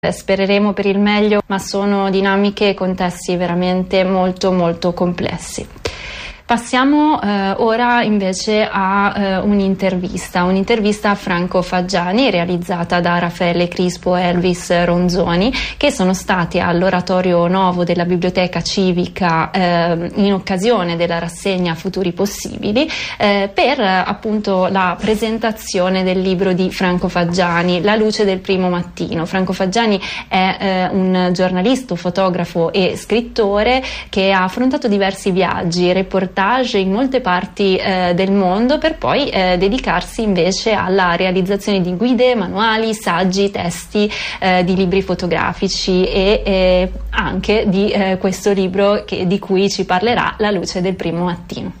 Spereremo per il meglio, ma sono dinamiche e contesti veramente molto complessi. Passiamo ora invece a un'intervista a Franco Faggiani realizzata da Raffaele Crispo e Elvis Ronzoni, che sono stati all'Oratorio Novo della Biblioteca Civica in occasione della rassegna Futuri Possibili per appunto la presentazione del libro di Franco Faggiani, La luce del primo mattino. Franco Faggiani è un giornalista, fotografo e scrittore che ha affrontato diversi viaggi, reportage in molte parti del mondo, per poi dedicarsi invece alla realizzazione di guide, manuali, saggi, testi di libri fotografici e anche di questo libro di cui ci parlerà, La luce del primo mattino.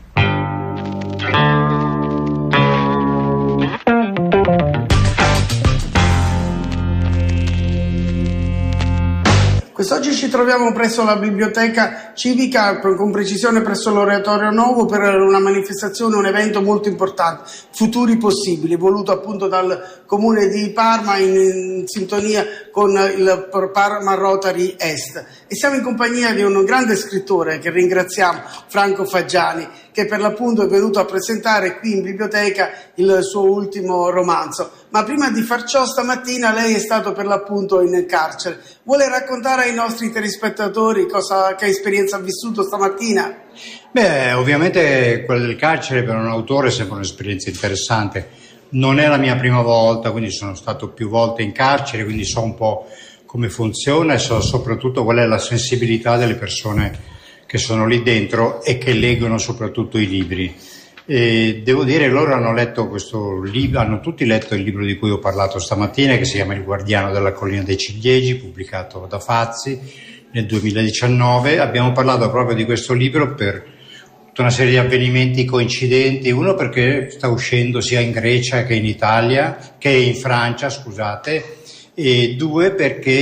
Quest'oggi ci troviamo presso la Biblioteca Civica, con precisione presso l'Oratorio Novo, per una manifestazione, un evento molto importante, Futuri Possibili, voluto appunto dal Comune di Parma in sintonia con il Parma Rotary Est. E siamo in compagnia di un grande scrittore che ringraziamo, Franco Faggiani, che per l'appunto è venuto a presentare qui in biblioteca il suo ultimo romanzo. Ma prima di far ciò, stamattina lei è stato per l'appunto in carcere. Vuole raccontare ai nostri telespettatori che esperienza ha vissuto stamattina? Beh, ovviamente quella del carcere per un autore è sempre un'esperienza interessante. Non è la mia prima volta, quindi sono stato più volte in carcere, quindi so un po' come funziona e so soprattutto qual è la sensibilità delle persone che sono lì dentro e che leggono soprattutto i libri. E devo dire, loro hanno letto questo libro, hanno tutti letto il libro di cui ho parlato stamattina, che si chiama Il guardiano della collina dei ciliegi, pubblicato da Fazzi nel 2019. Abbiamo parlato proprio di questo libro per tutta una serie di avvenimenti coincidenti, uno perché sta uscendo sia in Grecia che in Italia, che in Francia, scusate, e due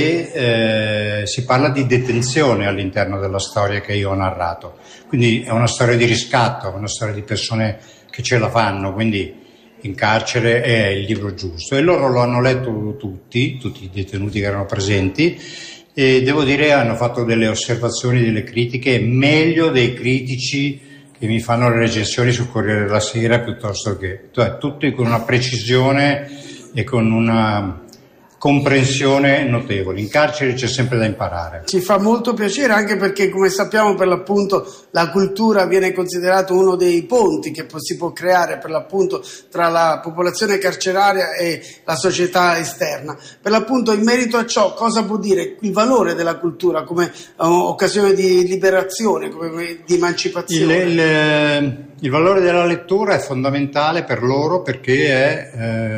perché si parla di detenzione all'interno della storia che io ho narrato. Quindi è una storia di riscatto, una storia di persone che ce la fanno, quindi in carcere è il libro giusto. E loro lo hanno letto tutti i detenuti che erano presenti, e devo dire hanno fatto delle osservazioni, delle critiche meglio dei critici che mi fanno le recensioni sul Corriere della Sera, piuttosto che tutti con una precisione e con una comprensione notevole. In carcere c'è sempre da imparare. Ci fa molto piacere, anche perché, come sappiamo, per l'appunto la cultura viene considerato uno dei ponti che si può creare per l'appunto tra la popolazione carceraria e la società esterna. Per l'appunto, in merito a ciò, cosa può dire il valore della cultura come occasione di liberazione, come di emancipazione? Il valore della lettura è fondamentale per loro, perché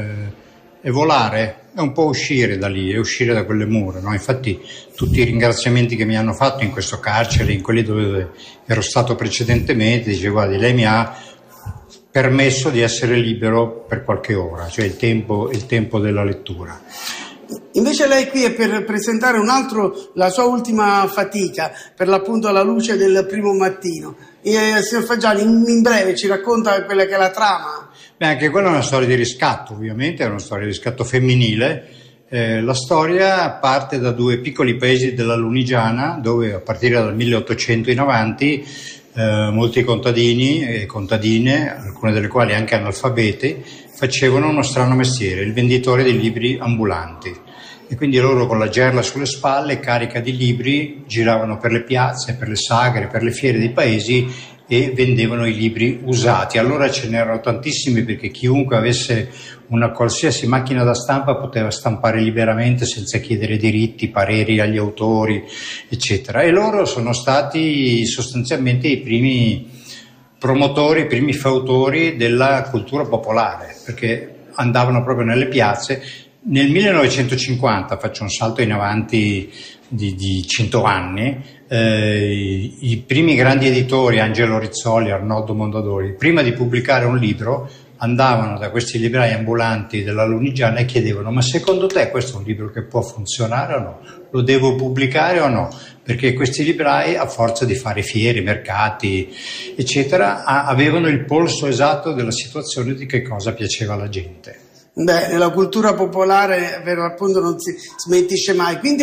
è volare, è un po' uscire da lì, è uscire da quelle mura, no? Infatti tutti i ringraziamenti che mi hanno fatto in questo carcere, in quelli dove ero stato precedentemente, dice: guardi, lei mi ha permesso di essere libero per qualche ora, cioè il tempo della lettura. Invece lei qui è per presentare la sua ultima fatica, per l'appunto La luce del primo mattino. Signor Faggiani, in breve ci racconta quella che è la trama? Beh, anche quella è una storia di riscatto, ovviamente, è una storia di riscatto femminile. La storia parte da due piccoli paesi della Lunigiana, dove a partire dal 1800 in avanti molti contadini e contadine, alcune delle quali anche analfabete, facevano uno strano mestiere, il venditore di libri ambulanti. E quindi loro, con la gerla sulle spalle, carica di libri, giravano per le piazze, per le sagre, per le fiere dei paesi e vendevano i libri usati. Allora ce n'erano tantissimi, perché chiunque avesse una qualsiasi macchina da stampa poteva stampare liberamente senza chiedere diritti, pareri agli autori, eccetera. E loro sono stati sostanzialmente i primi promotori, i primi fautori della cultura popolare, perché andavano proprio nelle piazze. Nel 1950, faccio un salto in avanti di 100 anni, i primi grandi editori, Angelo Rizzoli, Arnoldo Mondadori, prima di pubblicare un libro andavano da questi librai ambulanti della Lunigiana e chiedevano: ma secondo te questo è un libro che può funzionare o no? Lo devo pubblicare o no? Perché questi librai, a forza di fare fiere, mercati, eccetera, avevano il polso esatto della situazione, di che cosa piaceva alla gente. Beh, nella cultura popolare per l'appunto non si smentisce mai. Quindi